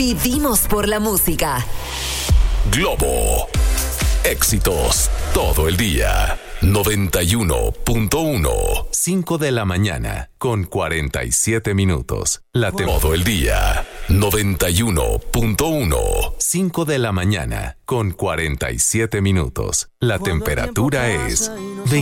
Vivimos por la música. Globo. Éxitos todo el día. 91.1. 5 de la mañana con 47 minutos. Todo el día. 91.1. 5 de la mañana con 47 minutos. La temperatura es